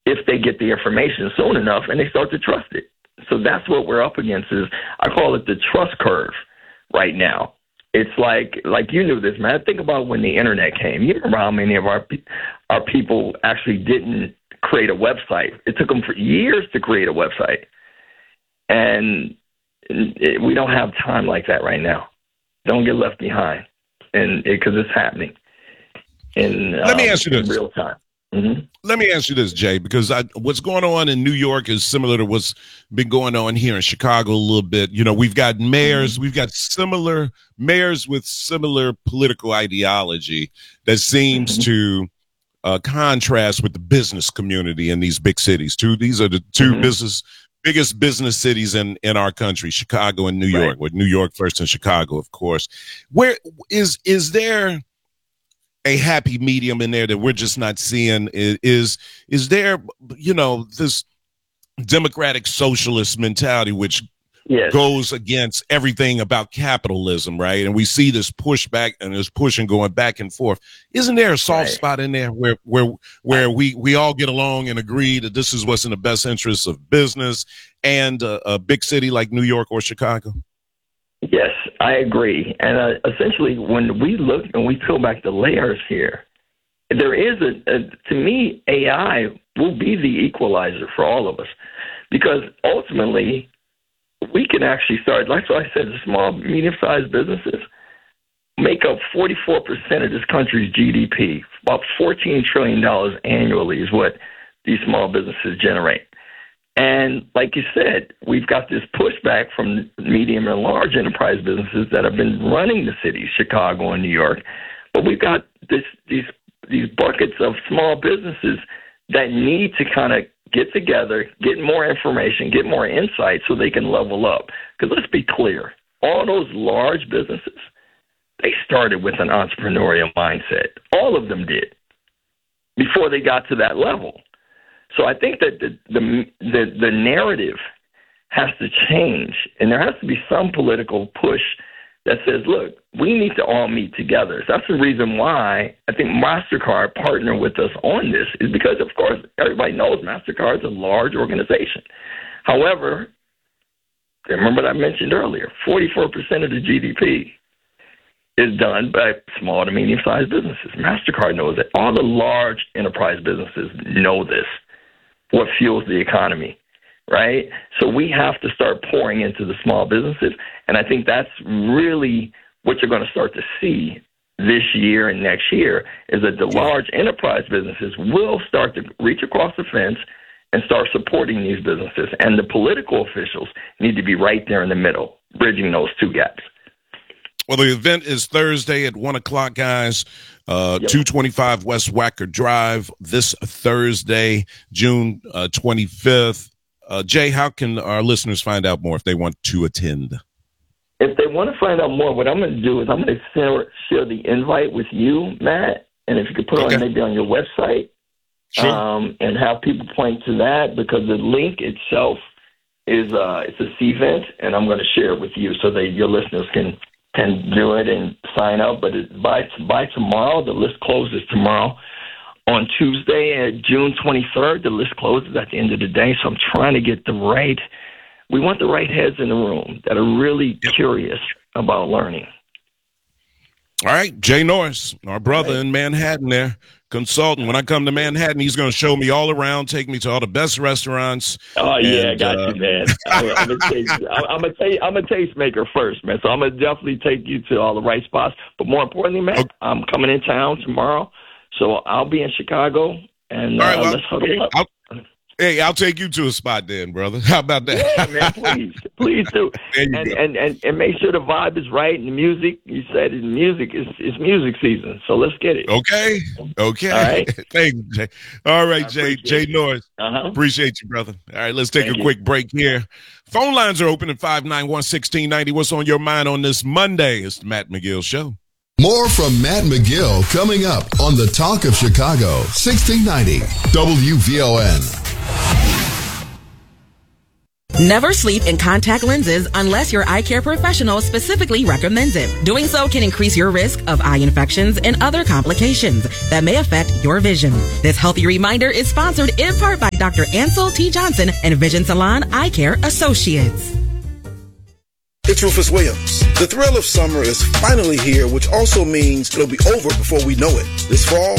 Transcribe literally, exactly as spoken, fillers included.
if they get the information soon enough and they start to trust it. So that's what we're up against is I call it the trust curve right now. It's like, like you knew this, man. Think about when the internet came. You remember how many of our our people actually didn't create a website. It took them for years to create a website. And it, we don't have time like that right now. Don't get left behind, and because it, it's happening in, Let um, me ask you in this. real time. Mm-hmm. Let me ask you this, Jay, because I, what's going on in New York is similar to what's been going on here in Chicago a little bit. You know, we've got mayors, mm-hmm. we've got similar mayors with similar political ideology that seems mm-hmm. to uh, contrast with the business community in these big cities. Two, these are the two mm-hmm. business biggest business cities in, in our country, Chicago and New York, right. with New York first and Chicago, of course. Where is is there a happy medium in there that we're just not seeing? Is is there, you know, this democratic socialist mentality which yes. goes against everything about capitalism, right? And we see this pushback and this pushing going back and forth. Isn't there a soft right. spot in there where where where we we all get along and agree that this is what's in the best interest of business and a, a big city like New York or Chicago? Yes, I agree. And uh, essentially, when we look and we peel back the layers here, there is a, a, to me, A I will be the equalizer for all of us, because ultimately we can actually start, like I said, the small, medium-sized businesses make up forty-four percent of this country's G D P. About fourteen trillion dollars annually is what these small businesses generate. And like you said, we've got this pushback from medium and large enterprise businesses that have been running the cities, Chicago and New York. But we've got this, these these buckets of small businesses that need to kind of get together, get more information, get more insight so they can level up. Because let's be clear, all those large businesses, they started with an entrepreneurial mindset. All of them did before they got to that level. So I think that the, the the the narrative has to change, and there has to be some political push that says, look, we need to all meet together. So that's the reason why I think MasterCard partnered with us on this, is because, of course, everybody knows MasterCard is a large organization. However, remember what I mentioned earlier, forty-four percent of the G D P is done by small to medium-sized businesses. MasterCard knows that. All the large enterprise businesses know this. What fuels the economy, right? So we have to start pouring into the small businesses, and I think that's really what you're going to start to see this year and next year, is that the large enterprise businesses will start to reach across the fence and start supporting these businesses, and the political officials need to be right there in the middle, bridging those two gaps. Well, the event is Thursday at one o'clock, guys. Uh, yep. two twenty-five West Wacker Drive this Thursday, June uh, twenty-fifth. Uh, Jay, how can our listeners find out more if they want to attend? If they want to find out more, what I'm going to do is I'm going to share, share the invite with you, Matt, and if you could put it okay. on maybe on your website, sure. um, and have people point to that, because the link itself is uh, it's a C-Vent, and I'm going to share it with you so that your listeners can can do it and sign up. But it, by by tomorrow, the list closes tomorrow. On Tuesday, uh, June twenty-third, the list closes at the end of the day. So I'm trying to get the right, we want the right heads in the room that are really curious about learning. All right, Jay Norris, our brother right. in Manhattan there, consultant. When I come to Manhattan, he's going to show me all around, take me to all the best restaurants. Oh, and, yeah, I got uh, you, man. I'm, I'm, a taste, I'm, a taste, I'm a tastemaker first, man, so I'm going to definitely take you to all the right spots. But more importantly, man, okay. I'm coming in town tomorrow, so I'll be in Chicago, and uh, right, well, let's huddle up. I'll, hey, I'll take you to a spot then, brother. How about that? Yeah, man, please. Please do. And, and, and and make sure the vibe is right and the music, you said the music is it's music season. So let's get it. Okay. Okay. All right. Thank you, Jay. All right, Jay. Jay Norris. Uh-huh. Appreciate you, brother. All right, let's take Thank a you. quick break here. Phone lines are open at five nine one, one six nine zero. What's on your mind on this Monday? It's the Matt McGill Show. More from Matt McGill coming up on the Talk of Chicago, sixteen ninety W V O N. Never sleep in contact lenses unless your eye care professional specifically recommends it. Doing so can increase your risk of eye infections and other complications that may affect your vision. This healthy reminder is sponsored in part by Doctor Ansel T. Johnson and Vision Salon Eye Care Associates. It's Rufus Williams. The thrill of summer is finally here, which also means it'll be over before we know it. This fall,